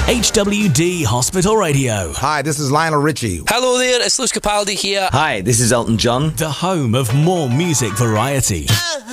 HWD Hospital Radio. Hi, this is Lionel Richie. Hello there, it's Lewis Capaldi here. Hi, this is Elton John. The home of more music variety.